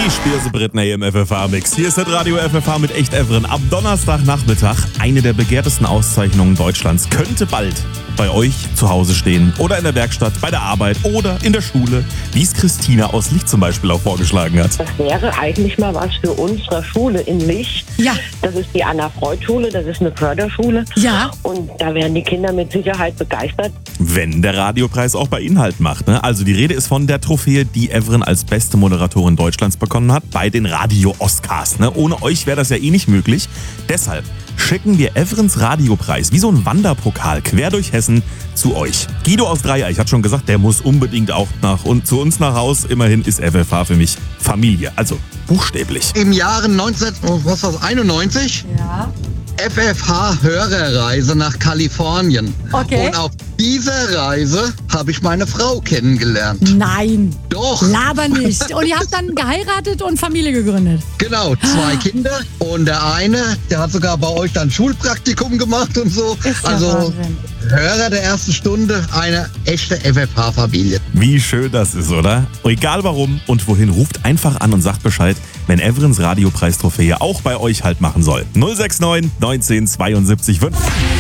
Die Spirse Britney im FFH-Mix. Hier ist das Radio FFH mit Echt Evren. Am Donnerstagnachmittag eine der begehrtesten Auszeichnungen Deutschlands könnte bald bei euch zu Hause stehen oder in der Werkstatt, bei der Arbeit oder in der Schule, wie es Christina aus Licht zum Beispiel auch vorgeschlagen hat. Das wäre eigentlich mal was für unsere Schule in Licht. Ja. Das ist die Anna-Freud-Schule, das ist eine Förderschule. Ja. Und da wären die Kinder mit Sicherheit begeistert. Wenn der Radiopreis auch bei Inhalt macht. Ne? Also die Rede ist von der Trophäe, die Evren als beste Moderatorin Deutschlands bekommen hat bei den Radio-Oscars. Ne? Ohne euch wäre das ja eh nicht möglich. Deshalb schicken wir Evrens Radiopreis wie so ein Wanderpokal quer durch Hessen zu euch. Guido aus Dreieich hat schon gesagt, der muss unbedingt auch zu uns nach Haus. Immerhin ist FFH für mich Familie. Also buchstäblich. Im Jahre 1991 Ja. FFH-Hörerreise nach Kalifornien. Okay. Und auf dieser Reise habe ich meine Frau kennengelernt. Nein. Doch, Laber nicht. Und ihr habt dann geheiratet und Familie gegründet. genau, 2 Kinder. Und der eine, der hat sogar bei euch dann Schulpraktikum gemacht und so. Ist ja Also Wahnsinn. Hörer der ersten Stunde, eine echte FFH-Familie. Wie schön das ist, oder? Egal warum und wohin, ruft einfach an und sagt Bescheid, wenn Evrens Radiopreis-Trophäe auch bei euch Halt machen soll. 069 19 72 5.